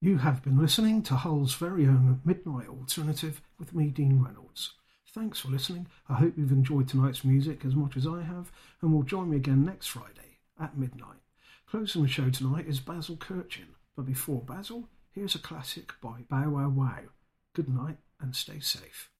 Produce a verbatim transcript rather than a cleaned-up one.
You have been listening to Hull's very own Midnight Alternative with me, Dean Reynolds. Thanks for listening. I hope you've enjoyed tonight's music as much as I have, and will join me again next Friday at midnight. Closing the show tonight is Basil Kirchin, but before Basil, here's a classic by Bow Wow Wow. Good night and stay safe.